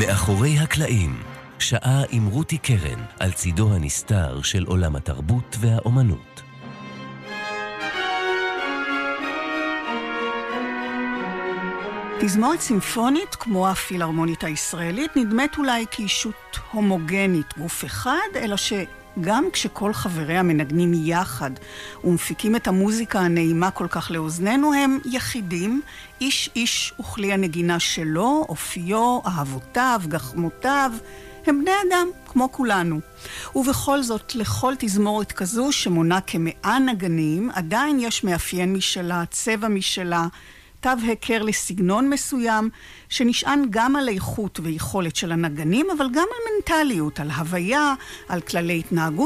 מאחורי הקלעים, שעה עם רותי קרן על צידו הנסתר של עולם התרבות והאומנות. תזמורת סימפונית, כמו הפילהרמונית הישראלית, נדמת אולי כאישות הומוגנית, גוף אחד, אלא שגם כשכל חבריה מנגנים יחד ומפיקים את המוזיקה הנעימה כל כך לאוזננו, הם יחידים, איש איש וכלי הנגינה שלו, אופיו, אהבותיו, גחמותיו, הם בני אדם, כמו כולנו. ובכל זאת, לכל תזמורת כזו שמונה כ100 נגנים, עדיין יש מאפיין משלה, צבע משלה, תו הכר לסגנון מסוים, שנשען גם על איכות ויכולת של הנגנים, אבל גם על מנטליות, על הוויה, על כללי התנהגות